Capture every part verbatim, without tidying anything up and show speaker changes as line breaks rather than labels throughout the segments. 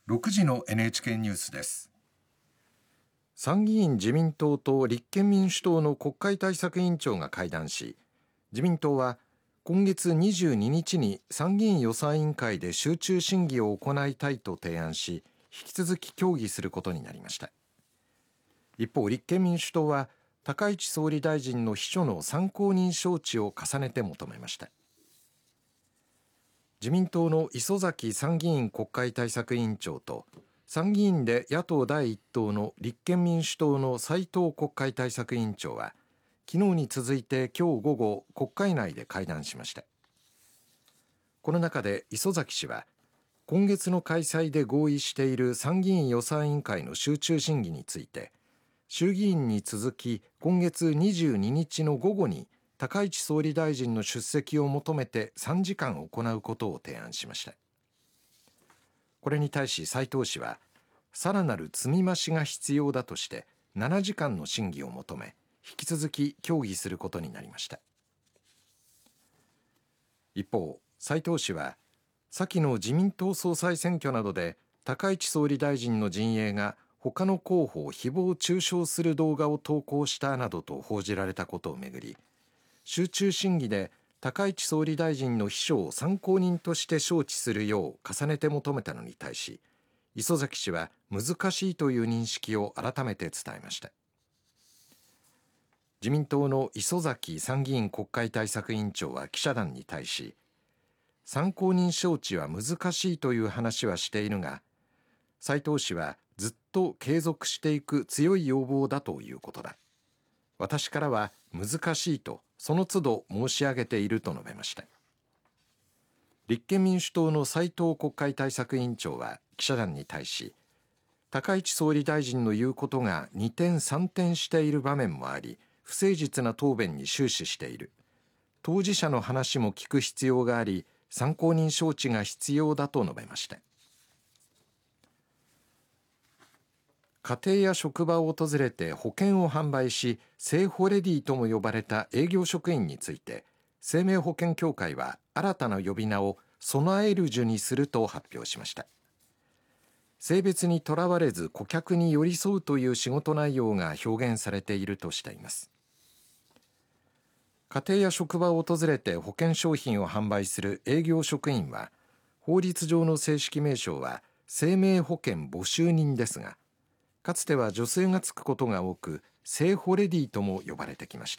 ろくじの エヌエイチケー ニュースです。
参議院自民党と立憲民主党の国会対策委員長が会談し、自民党は今月にじゅうににちに参議院予算委員会で集中審議を行いたいと提案し、引き続き協議することになりました。一方、立憲民主党は高市総理大臣の秘書の参考人招致を重ねて求めました。自民党の磯崎参議院国会対策委員長と参議院で野党第一党の立憲民主党の斉藤国会対策委員長は昨日に続いて今日午後国会内で会談しました。この中で磯崎氏は今月の開催で合意している参議院予算委員会の集中審議について衆議院に続き今月にじゅうににちの午後に高市総理大臣の出席を求めてさんじかん行うことを提案しました。これに対し斉藤氏はさらなる積み増しが必要だとしてななじかんの審議を求め引き続き協議することになりました。一方、斉藤氏は先の自民党総裁選挙などで高市総理大臣の陣営が他の候補を誹謗中傷する動画を投稿したなどと報じられたことをめぐり、集中審議で高市総理大臣の秘書を参考人として招致するよう重ねて求めたのに対し、磯崎氏は難しいという認識を改めて伝えました。自民党の磯崎参議院国会対策委員長は記者団に対し、参考人招致は難しいという話はしているが、斉藤氏はずっと継続していく強い要望だということだ。私からは難しいとその都度申し上げていると述べました。立憲民主党の斉藤国会対策委員長は記者団に対し、高市総理大臣の言うことが二転三転している場面もあり、不誠実な答弁に終始している。当事者の話も聞く必要があり、参考人招致が必要だと述べました。家庭や職場を訪れて保険を販売し、生保レディとも呼ばれた営業職員について、生命保険協会は新たな呼び名を備えるじゅにすると発表しました。性別にとらわれず顧客に寄り添うという仕事内容が表現されているとしています。家庭や職場を訪れて保険商品を販売する営業職員は、法律上の正式名称は生命保険募集人ですが、かつては女性がつくことが多く、生保レディとも呼ばれてきました。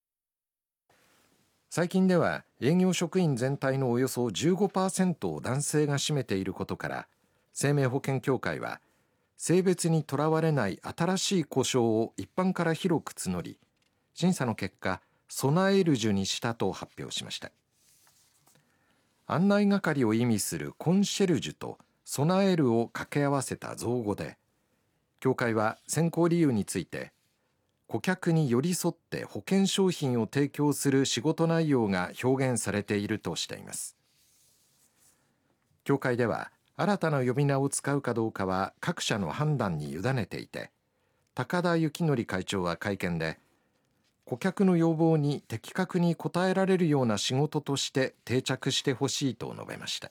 最近では営業職員全体のおよそ じゅうごパーセント を男性が占めていることから、生命保険協会は性別にとらわれない新しい呼称を一般から広く募り、審査の結果、備えるじゅにしたと発表しました。案内係を意味するコンシェルジュと備えるを掛け合わせた造語で、協会は選考理由について、顧客に寄り添って保険商品を提供する仕事内容が表現されているとしています。協会では新たな呼び名を使うかどうかは各社の判断に委ねていて、高田幸則会長は会見で、顧客の要望に的確に応えられるような仕事として定着してほしいと述べました。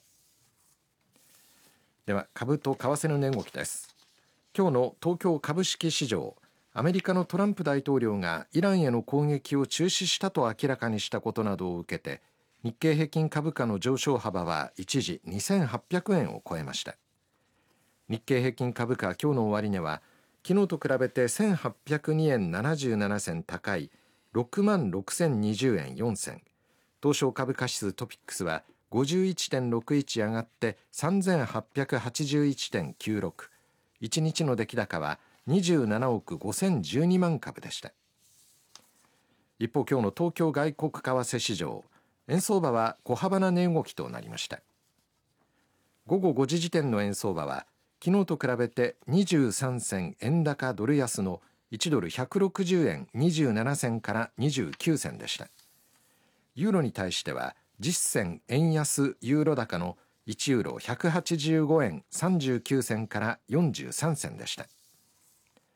では株と為替の値動きです。今日の東京株式市場、アメリカのトランプ大統領がイランへの攻撃を中止したと明らかにしたことなどを受けて、日経平均株価の上昇幅は一時にせんはっぴゃくえんを超えました。日経平均株価今日の終値は昨日と比べてせんはっぴゃくにえんななじゅうななせん高い ろくまんろくせんにじゅうえんよんせん、東証株価指数トピックスは ごじゅういってんろくいち 上がってさんぜんはっぴゃくはちじゅういってんきゅうろく、いちにちの出来高はにじゅうななおくごせんじゅうにまん株でした。一方、今日の東京外国為替市場、円相場は小幅な値動きとなりました。午後ごじ時点の円相場は昨日と比べてにじゅうさんせん円高ドル安のいちドルひゃくろくじゅうえんにじゅうななせんからにじゅうきゅうせんでした。ユーロに対してはじゅっ銭円安ユーロ高のいちユーロひゃくはちじゅうごえんさんじゅうきゅうせんからよんじゅうさんせんでした。